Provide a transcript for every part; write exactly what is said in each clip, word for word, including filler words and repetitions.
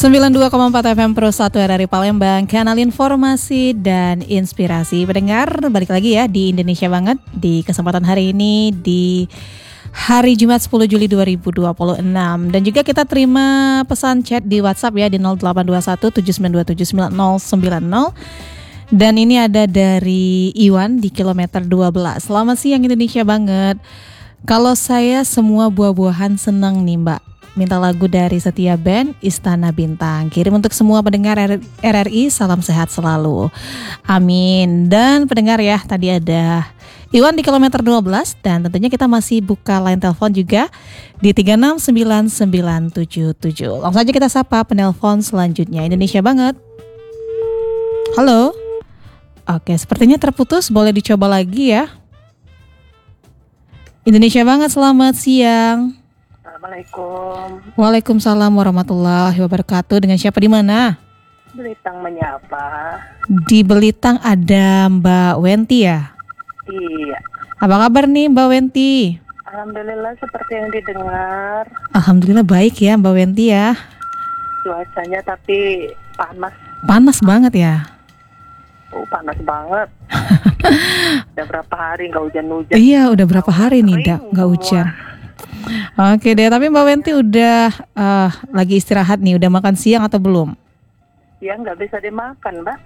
sembilan puluh dua koma empat F M Pro satu R R I Palembang, kanal informasi dan inspirasi. Pendengar, balik lagi ya di Indonesia Banget di kesempatan hari ini di hari Jumat sepuluh Juli dua ribu dua puluh enam. Dan juga kita terima pesan chat di WhatsApp ya di nol delapan dua satu tujuh sembilan dua tujuh sembilan nol sembilan nol. Dan ini ada dari Iwan di kilometer dua belas. Selamat siang Indonesia Banget. Kalau saya semua buah-buahan senang nih Mbak. Minta lagu dari Setia Band, Istana Bintang. Kirim untuk semua pendengar R R I, salam sehat selalu. Amin. Dan pendengar ya, tadi ada Iwan di kilometer dua belas. Dan tentunya kita masih buka line telepon juga di tiga enam sembilan sembilan tujuh tujuh. Langsung saja kita sapa penelpon selanjutnya. Indonesia Banget. Halo. Oke, sepertinya terputus. Boleh dicoba lagi ya. Indonesia Banget, selamat siang. Assalamualaikum. Waalaikumsalam warahmatullahi wabarakatuh. Dengan siapa di mana? Belitang menyapa. Di Belitang ada Mbak Wenti ya? Iya. Apa kabar nih Mbak Wenti? Alhamdulillah seperti yang didengar. Alhamdulillah baik ya Mbak Wenti ya. Cuacanya tapi panas. Panas banget ya? Oh, panas banget. Udah berapa hari nggak hujan-hujan. Iya, udah berapa hari nih nggak nggak hujan. Oke deh, tapi Mbak Wenti udah uh, lagi istirahat nih, udah makan siang atau belum? Ya nggak bisa dimakan, Mbak.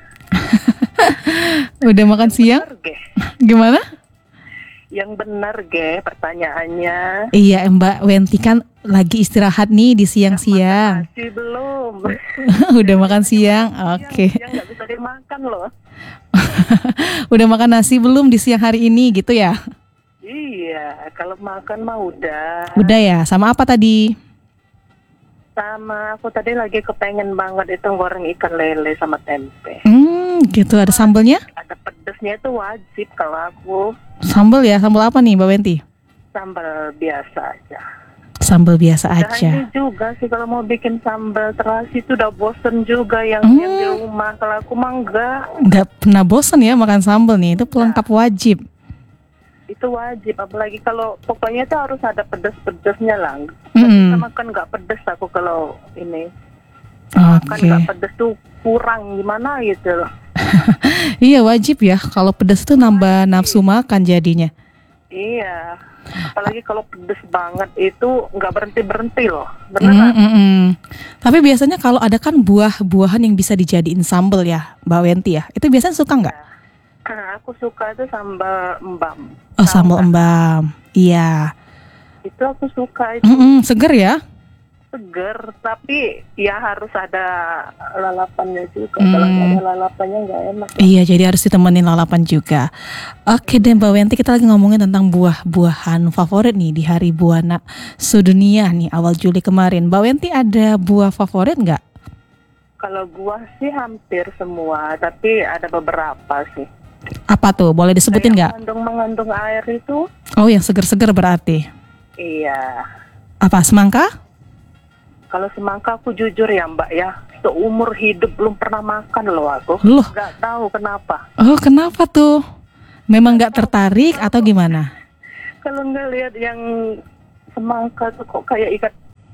Udah makan Yang siang? Bener, ge. Gimana? Yang benar, ge, pertanyaannya. Iya, Mbak Wenti kan lagi istirahat nih di siang-siang. Masih belum. Udah makan siang? Oke. Siang nggak bisa dimakan loh. Udah makan nasi belum di siang hari ini gitu ya? Iya, kalau makan mah udah. Udah ya, sama apa tadi? Sama aku tadi lagi kepengen banget itu goreng ikan lele sama tempe. Hmm, gitu, ada sambelnya? Ada pedesnya itu wajib kalau aku. Sambel ya, sambel apa nih Mbak Wenti? Sambal biasa aja. Sambel biasa Udah aja. ini juga sih kalau mau bikin sambal terasi itu udah bosen juga yang, Hmm. yang di rumah. Kalau aku mah enggak. Nggak pernah bosan ya makan sambel nih, itu pelengkap wajib. Itu wajib, apalagi kalau pokoknya itu harus ada pedes-pedesnya lah. Mm-hmm. Bisa makan nggak pedes aku kalau ini. Makan Oke. nggak pedes tuh kurang gimana gitu loh. Iya wajib ya, kalau pedas tuh nambah nafsu makan jadinya. Iya, apalagi kalau pedes banget itu nggak berhenti-berhenti loh, beneran. Mm-mm. Tapi biasanya kalau ada kan buah-buahan yang bisa dijadiin sambel ya, Mbak Wenti ya, itu biasanya suka nggak? Nah, aku suka itu sambal embam. Oh, Tahu sambal nggak? embam, iya. Itu aku suka itu Mm-mm, seger ya? seger, tapi ya harus ada lalapannya juga. Hmm. Kalau nggak ada lalapannya nggak enak. Iya, jadi harus ditemenin lalapan juga. Oke deh Mbak Wenti, kita lagi ngomongin tentang buah-buahan favorit nih di Hari Buana Sedunia nih awal Juli kemarin. Mbak Wenti ada buah favorit nggak? Kalau buah sih hampir semua, tapi ada beberapa sih. Apa tuh? Boleh disebutin nggak? Mengandung mengandung air itu, Oh, yang seger-seger berarti. iya. Apa, semangka? Kalau semangka aku jujur ya Mbak ya, seumur hidup belum pernah makan loh aku. Loh. Nggak tahu kenapa. Oh, kenapa tuh? Memang nggak tertarik atau gimana? Kalau nggak lihat yang semangka tuh kok kayak ikat.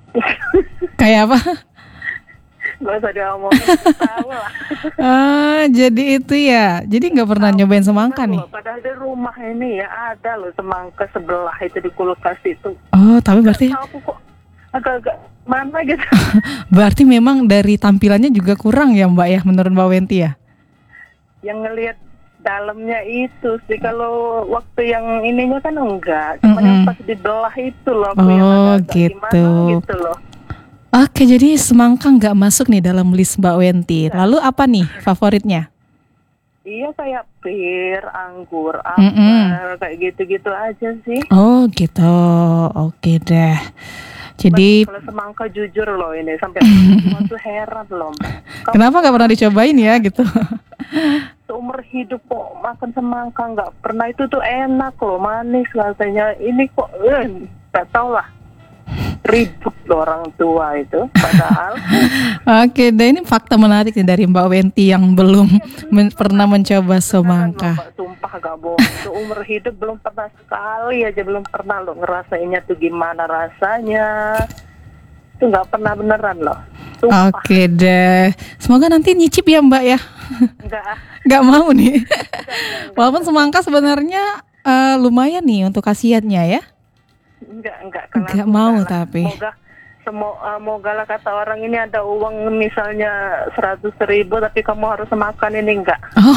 Kayak apa? Gak usah diomongin, tahu lah. Ah, jadi itu ya. Jadi nggak pernah nyobain semangka nih. Loh, padahal di rumah ini ya ada loh semangka sebelah itu di kulkas itu. Oh, tapi berarti Tahu aku kok agak-agak mana gitu. berarti memang dari tampilannya juga kurang ya Mbak ya, menurut Mbak Wenti ya? Yang ngelihat dalamnya itu sih, kalau waktu yang ininya kan enggak, cuma Mm-mm. yang pas dibelah itu loh aku yang Oh, agak-agak gimana gitu. gitu loh. Oke, jadi semangka nggak masuk nih dalam list Mbak Wenti. Lalu apa nih favoritnya? Iya kayak pir, anggur, Mm-mm. apel, kayak gitu-gitu aja sih. Oh gitu, oke deh. Jadi Kalau semangka jujur loh ini sampai semua tuh heran loh. Kamu kenapa nggak pernah dicobain ya gitu? seumur hidup kok makan semangka nggak pernah, itu tuh enak loh, manis katanya. Ini kok eh, nggak tahu lah, ribut loh orang tua itu padahal. Oke deh, ini fakta menarik nih dari Mbak Wenti yang belum men- pernah mencoba Beneran loh, semangka. Mbak, sumpah gak bohong. Seumur hidup belum pernah sekali aja, belum pernah loh ngerasainnya tuh gimana rasanya. Itu nggak pernah beneran loh. Sumpah. Oke deh. Semoga nanti nyicip ya Mbak ya. Enggak, ah. Nggak mau nih. Walaupun semangka sebenarnya uh, lumayan nih untuk khasiatnya ya. enggak, enggak. Kalau Nggak aku mau enggak lah. tapi. Semoga, semo, uh, moga lah kata orang ini ada uang misalnya seratus ribu, tapi kamu harus makan ini enggak. Oh,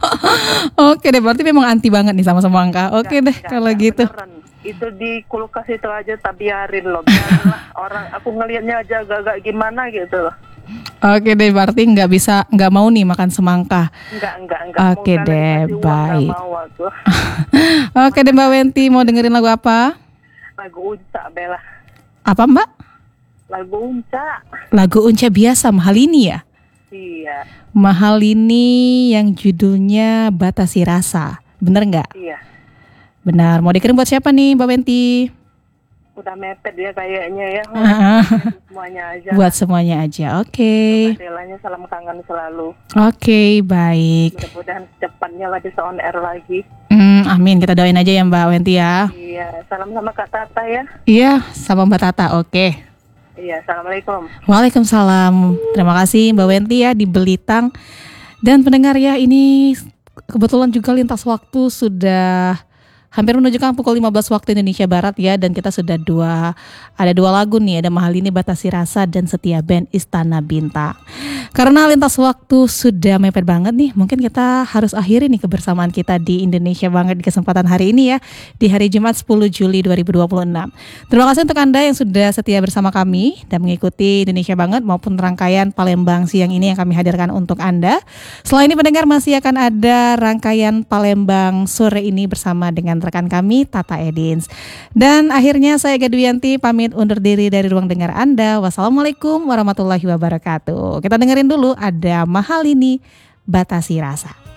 oke deh, berarti memang anti banget nih sama semangka. Oke deh, Enggak, enggak, kalau enggak, gitu. beneran. Itu di kulkas itu aja tak biarin loh. Biarlah orang, aku ngelihatnya aja agak-agak gimana gitu loh. Oke deh, berarti nggak bisa, nggak mau nih makan semangka. Enggak, enggak, enggak. Oke Moga lah deh, dikasih uang, baik. enggak mau aku. Oke deh Mbak Wenti, mau dengerin lagu apa? Lagu Unca, Bella. Apa Mbak? Lagu Unca. Lagu Unca biasa, mahal ini ya? Iya, Mahal ini yang judulnya Batasi Rasa. Bener nggak? iya. Benar. Mau dikirim buat siapa nih Mbak Wenti? Udah mepet ya kayaknya ya. Semuanya aja. Buat semuanya aja. Oke. Bellanya salam kangen selalu. Oke, baik. Mudah-mudahan secepatnya lah bisa on air lagi. Hmm, amin. Kita doain aja ya Mbak Wenti ya. Iya, salam sama Kak Tata ya. Iya, sama Mbak Tata. Oke. Iya, assalamualaikum. Waalaikumsalam. Terima kasih Mbak Wenti ya di Belitang. Dan pendengar ya, ini kebetulan juga lintas waktu sudah hampir menunjukkan pukul lima belas waktu Indonesia Barat ya. Dan kita sudah dua, ada dua lagu nih. Ada Mahal Ini, Batasi Rasa, dan Setia Band Istana Bintang. Karena lintas waktu sudah mepet banget nih, mungkin kita harus akhiri nih kebersamaan kita di Indonesia Banget di kesempatan hari ini ya, di hari Jumat sepuluh Juli dua ribu dua puluh enam. Terima kasih untuk Anda yang sudah setia bersama kami dan mengikuti Indonesia Banget maupun rangkaian Palembang siang ini yang kami hadirkan untuk Anda. Setelah ini pendengar masih akan ada rangkaian Palembang sore ini bersama dengan rekan kami Tata Edins. Dan akhirnya saya Gadwianti pamit undur diri dari ruang dengar Anda. Wassalamualaikum warahmatullahi wabarakatuh. Kita dengerin dulu ada Mahal Ini, Batasi Rasa.